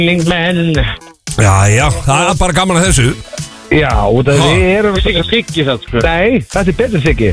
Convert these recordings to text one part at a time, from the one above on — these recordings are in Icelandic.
menn. Já, það er bara gaman að þessu. Já, það erum Siggi það sko. Nei, þetta er betur Siggi.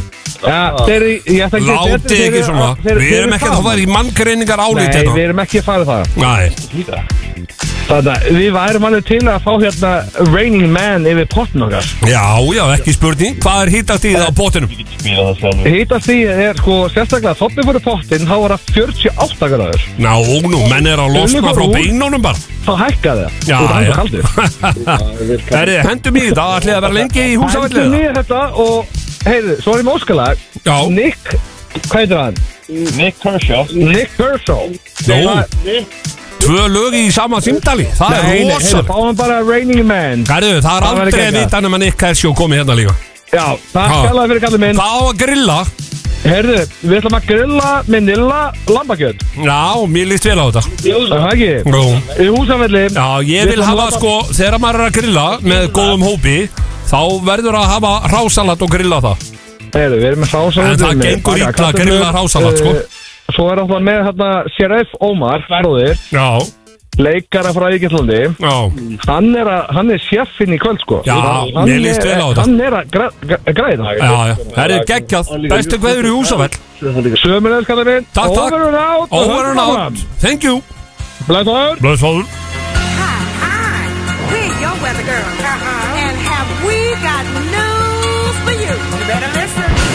Láti ekki svona. Við erum ekki að fara í manngreiningar álit hérna. Nei, við erum ekki að fara það. Nei. Þannig að við værum alveg til að fá hérna Raining Man yfir pottin okkar. Já, ekki spurning. Hvað er hitastigið á pottinum? Hitastigið er sko sérstaklega þóttið fyrir pottin, þá var það 48 gráður. Nú, menn er að losna frá beinunum bara. Þá hækkaði það. Já. Herri, hendum í þetta, ætlið að vera lengi í Húsavelli. Hendum í þetta og, heyrðu, svo er ég með óskalag. Já. Nick, hvað heitir hann? Nick Kershaw. Nú. 2 lög í sama símdali. Það er rosa. Nei, fáum bara Raining Man. Gæðu, það er aldrei að vita nema Nick Kershaw komið hérna líka. Já, það er skjálaði fyrir kallið minn. Hvað á að grilla? Heyrðu, við ætlum að grilla með Nilla lambakjöt. Já, mér líst vel á þetta. Það er ekki? Nú. Í Húsavelli. Já, ég vil hafa sko, þegar maður er að grilla með góðum hópi, þá verður að hafa hrásalat og grilla það. Heyrðu, við erum með hrásalat. En það gengur illa að grilla hrásalat, sko. Svo er alltaf með hérna Sheriff Omar, bróðir. Já. Leikara frá Ígæslandi. Já. Hann er sjeffinn í kvöld, sko. Já, mér líst vel á þetta. Hann er að græða. Já. Það er geggjað. Bestu kveður í Húsafell. Sömulegis, kallið minn. Takk. Over and out. Over and out. Thank you. Blessaður. Blessaður. Hi, we're your weather girl. And have we got news for you? You better listen.